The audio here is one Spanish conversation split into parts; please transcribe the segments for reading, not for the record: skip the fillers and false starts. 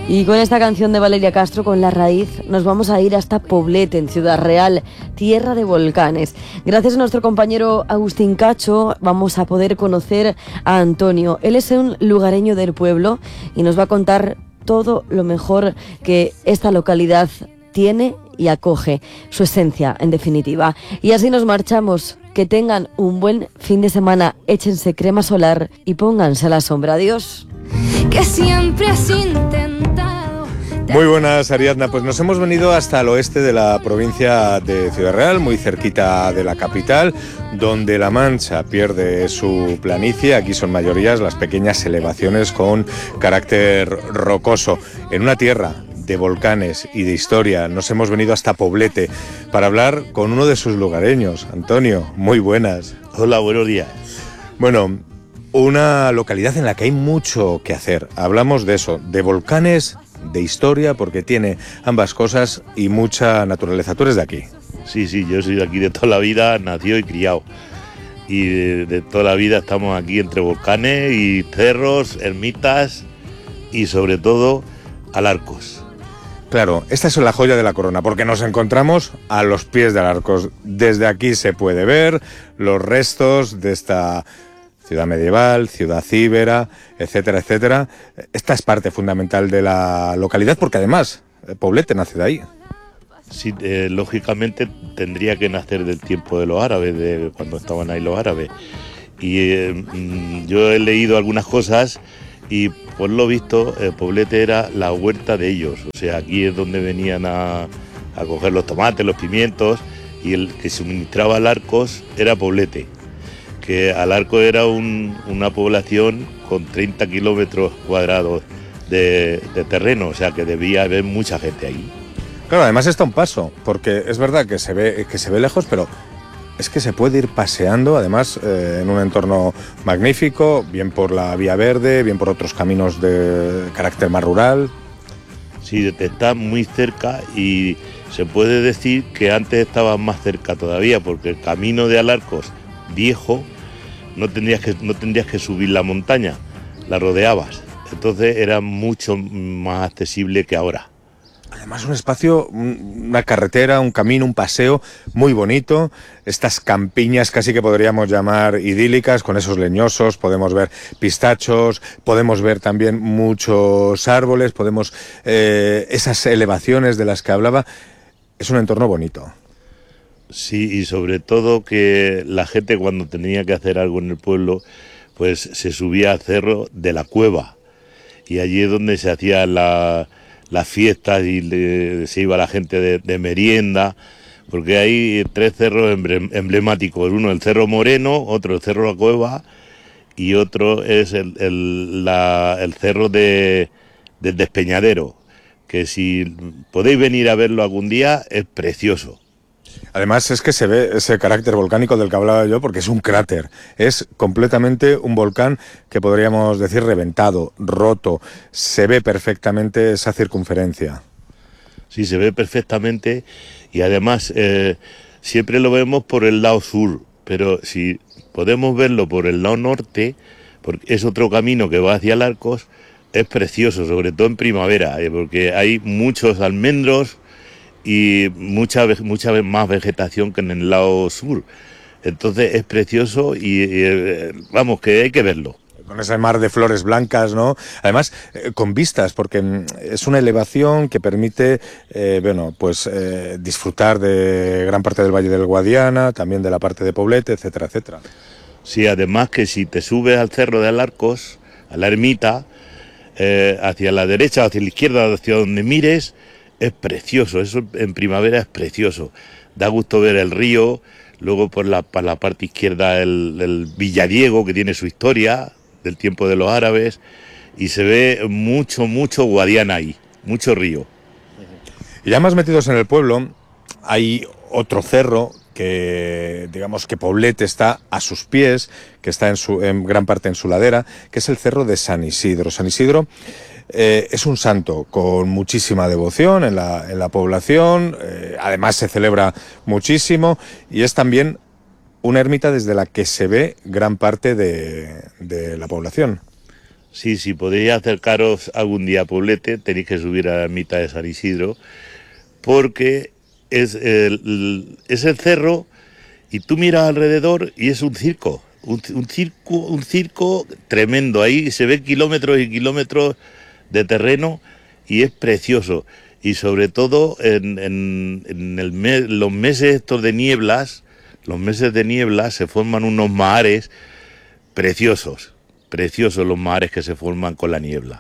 Y con esta canción de Valeria Castro, con La Raíz, nos vamos a ir hasta Poblete, en Ciudad Real, tierra de volcanes. Gracias a nuestro compañero Agustín Cacho vamos a poder conocer a Antonio. Él es un lugareño del pueblo y nos va a contar todo lo mejor que esta localidad tiene y acoge, su esencia en definitiva. Y así nos marchamos. Que tengan un buen fin de semana, échense crema solar y pónganse a la sombra. Adiós. Que siempre has intentado. Muy buenas, Ariadna. Pues nos hemos venido hasta el oeste de la provincia de Ciudad Real, muy cerquita de la capital, donde La Mancha pierde su planicie. Aquí son mayorías las pequeñas elevaciones con carácter rocoso. En una tierra de volcanes y de historia, nos hemos venido hasta Poblete para hablar con uno de sus lugareños. Antonio, muy buenas. Hola, buenos días. Bueno, una localidad en la que hay mucho que hacer. Hablamos de eso, de volcanes, de historia, porque tiene ambas cosas y mucha naturaleza. Tú eres de aquí. Sí, yo soy de aquí de toda la vida, nacido y criado. Y de toda la vida estamos aquí entre volcanes y cerros, ermitas y sobre todo Alarcos. Claro, esta es la joya de la corona, porque nos encontramos a los pies de Alarcos. Desde aquí se puede ver los restos de esta ciudad medieval, ciudad íbera, etcétera, etcétera. Esta es parte fundamental de la localidad, porque además Poblete nace de ahí. Sí, lógicamente tendría que nacer del tiempo de los árabes, de cuando estaban ahí los árabes. Y yo he leído algunas cosas y por lo visto Poblete era la huerta de ellos. O sea, aquí es donde venían a coger los tomates, los pimientos, y el que suministraba Alarcos era Poblete. Que Alarcos era una población con 30 kilómetros cuadrados de terreno, o sea que debía haber mucha gente ahí. Claro, además está un paso, porque es verdad que se ve lejos, pero es que se puede ir paseando, además en un entorno magnífico, bien por la vía verde, bien por otros caminos de carácter más rural. Sí, está muy cerca y se puede decir que antes estaba más cerca todavía, porque el camino de Alarcos viejo no tendrías que subir la montaña, la rodeabas, entonces era mucho más accesible que ahora. Además un espacio, una carretera, un camino, un paseo muy bonito, estas campiñas casi que podríamos llamar idílicas, con esos leñosos, podemos ver pistachos, podemos ver también muchos árboles, podemos esas elevaciones de las que hablaba. Es un entorno bonito. Sí, y sobre todo que la gente cuando tenía que hacer algo en el pueblo, pues se subía al cerro de la Cueva, y allí es donde se hacían las fiestas y se iba la gente de merienda, porque hay 3 cerros emblemáticos, uno el Cerro Moreno, otro el Cerro La Cueva y otro es el cerro del Despeñadero, que si podéis venir a verlo algún día es precioso. Además es que se ve ese carácter volcánico del que hablaba yo, porque es un cráter, es completamente un volcán que podríamos decir reventado, roto, se ve perfectamente esa circunferencia. Sí, se ve perfectamente y además siempre lo vemos por el lado sur, pero si podemos verlo por el lado norte, porque es otro camino que va hacia Alarcos, es precioso, sobre todo en primavera, porque hay muchos almendros y mucha más vegetación que en el lado sur. Entonces es precioso y vamos, que hay que verlo. Con ese mar de flores blancas, ¿no? Además, con vistas, porque es una elevación que permite, disfrutar de gran parte del Valle del Guadiana, también de la parte de Poblete, etcétera, etcétera. Sí, además que si te subes al cerro de Alarcos, a la ermita, hacia la derecha, hacia la izquierda, hacia donde mires, es precioso, eso en primavera es precioso. Da gusto ver el río, luego por la parte izquierda el Villadiego, que tiene su historia del tiempo de los árabes, y se ve mucho Guadiana ahí, mucho río. Y ya más metidos en el pueblo, hay otro cerro que, digamos que Poblete está a sus pies, que está en gran parte en su ladera, que es el cerro de San Isidro. San Isidro es un santo con muchísima devoción en la población, además se celebra muchísimo y es también una ermita desde la que se ve gran parte de la población. Sí, si podéis acercaros algún día a Poblete, tenéis que subir a la ermita de San Isidro, porque es el cerro y tú miras alrededor y es un circo, un circo tremendo. Ahí se ve kilómetros y kilómetros de terreno y es precioso. Y sobre todo los meses estos de nieblas, se forman unos mahares preciosos los mahares que se forman con la niebla.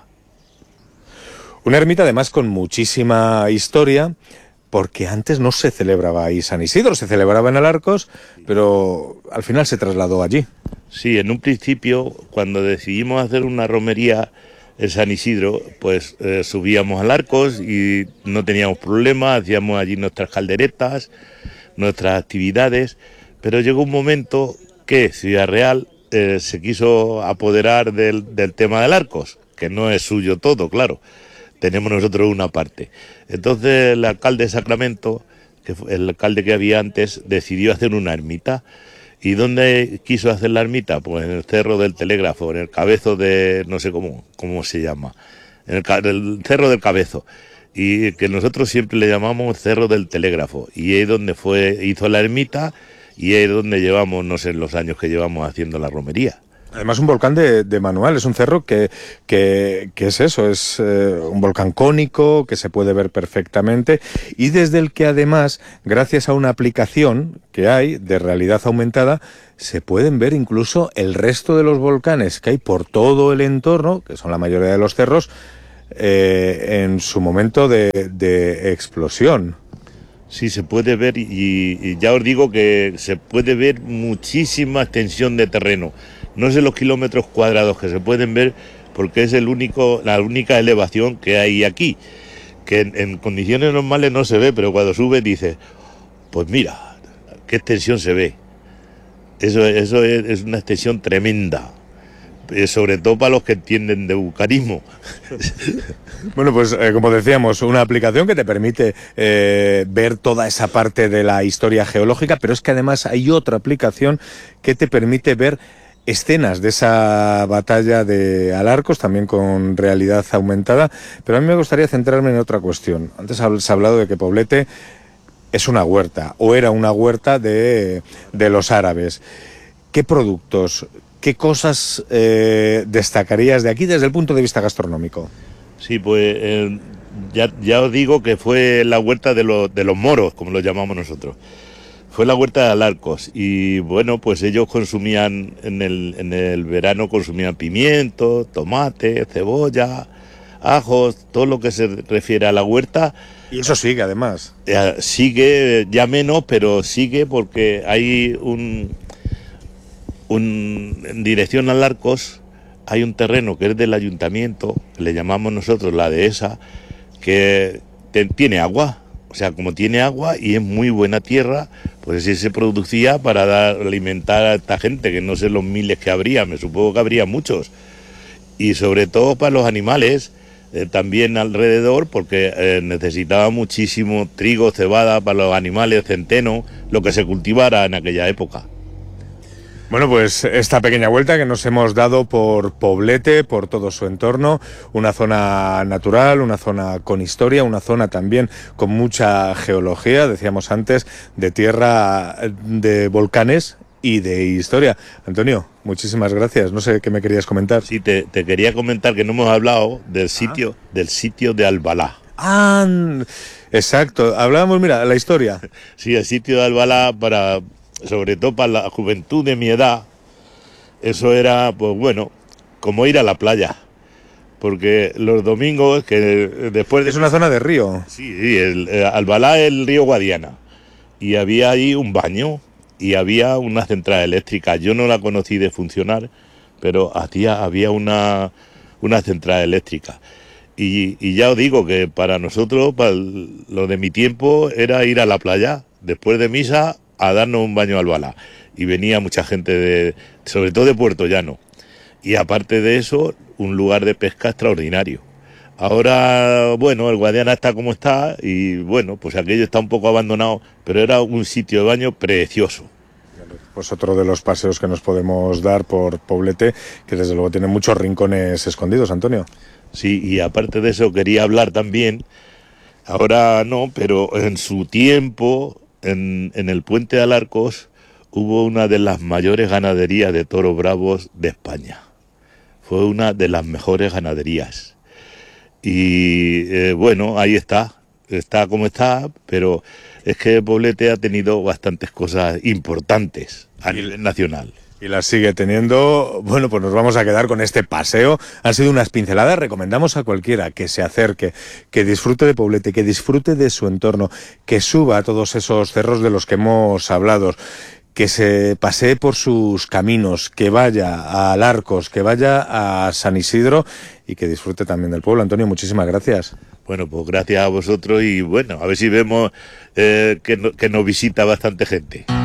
Una ermita además con muchísima historia, porque antes no se celebraba ahí San Isidro, se celebraba en Alarcos, pero al final se trasladó allí. Sí, en un principio, cuando decidimos hacer una romería en San Isidro, pues subíamos a Alarcos y no teníamos problemas, hacíamos allí nuestras calderetas, nuestras actividades, pero llegó un momento que Ciudad Real se quiso apoderar del tema de Alarcos, que no es suyo todo, claro, tenemos nosotros una parte. Entonces el alcalde de Sacramento, que fue el alcalde que había antes, decidió hacer una ermita. ¿Y dónde quiso hacer la ermita? Pues en el Cerro del Telégrafo, en el Cabezo de, no sé cómo se llama, en el Cerro del Cabezo, y que nosotros siempre le llamamos Cerro del Telégrafo, y ahí es donde hizo la ermita, y ahí es donde llevamos, no sé, los años que llevamos haciendo la romería. Además un volcán de manual, es un cerro que es eso, es un volcán cónico, que se puede ver perfectamente y desde el que además, gracias a una aplicación que hay de realidad aumentada, se pueden ver incluso el resto de los volcanes que hay por todo el entorno, que son la mayoría de los cerros, en su momento de explosión. Sí, se puede ver y ya os digo que se puede ver muchísima extensión de terreno. No sé los kilómetros cuadrados que se pueden ver porque es la única elevación que hay aquí, que en condiciones normales no se ve, pero cuando sube dices, pues mira, qué extensión se ve. Eso es una extensión tremenda, sobre todo para los que entienden de vulcanismo. Bueno, pues como decíamos, una aplicación que te permite ver toda esa parte de la historia geológica, pero es que además hay otra aplicación que te permite ver escenas de esa batalla de Alarcos, también con realidad aumentada, pero a mí me gustaría centrarme en otra cuestión. Antes has hablado de que Poblete es una huerta, o era una huerta de los árabes. ¿Qué productos, qué cosas destacarías de aquí desde el punto de vista gastronómico? Sí, pues ya os digo que fue la huerta de los moros, como lo llamamos nosotros. Fue la huerta de Alarcos y bueno, pues ellos consumían, en el verano consumían pimiento, tomate, cebolla, ajos, todo lo que se refiere a la huerta. Y eso sigue además. Sigue, ya menos, pero sigue porque hay en dirección a Alarcos hay un terreno que es del ayuntamiento, le llamamos nosotros la dehesa, que tiene agua. O sea, como tiene agua y es muy buena tierra, pues sí se producía para alimentar a esta gente, que no sé los miles que habría, me supongo que habría muchos. Y sobre todo para los animales, también alrededor, porque necesitaba muchísimo trigo, cebada para los animales, centeno, lo que se cultivara en aquella época. Bueno, pues esta pequeña vuelta que nos hemos dado por Poblete, por todo su entorno, una zona natural, una zona con historia, una zona también con mucha geología, decíamos antes, de tierra, de volcanes y de historia. Antonio, muchísimas gracias. No sé qué me querías comentar. Sí, te quería comentar que no hemos hablado del sitio de Albalá. Ah, exacto. Hablábamos, mira, la historia. Sí, el sitio de Albalá sobre todo para la juventud de mi edad, eso era, pues bueno, como ir a la playa. Porque los domingos, que después de... Es una zona de río. Sí, Albalá es el río Guadiana. Y había ahí un baño y había una central eléctrica. Yo no la conocí de funcionar, pero había una central eléctrica. Y ya os digo que para nosotros, para lo de mi tiempo, era ir a la playa, después de misa, a darnos un baño al Albalá. Y venía mucha gente, sobre todo de Puerto Llano. Y aparte de eso, un lugar de pesca extraordinario. Ahora, bueno, el Guadiana está como está y bueno, pues aquello está un poco abandonado, pero era un sitio de baño precioso. Pues otro de los paseos que nos podemos dar por Poblete, que desde luego tiene muchos rincones escondidos, Antonio. Sí, y aparte de eso quería hablar también, ahora no, pero en su tiempo, en el Puente de Alarcos, hubo una de las mayores ganaderías de toros bravos de España. Fue una de las mejores ganaderías. Y bueno, ahí está como está, pero es que Poblete ha tenido bastantes cosas importantes a nivel nacional. Y las sigue teniendo. Bueno, pues nos vamos a quedar con este paseo. Han sido unas pinceladas. Recomendamos a cualquiera que se acerque, que disfrute de Poblete, que disfrute de su entorno, que suba a todos esos cerros de los que hemos hablado, que se pasee por sus caminos, que vaya a Alarcos, que vaya a San Isidro y que disfrute también del pueblo. Antonio, muchísimas gracias. Bueno, pues gracias a vosotros y bueno, a ver si vemos que nos visita bastante gente.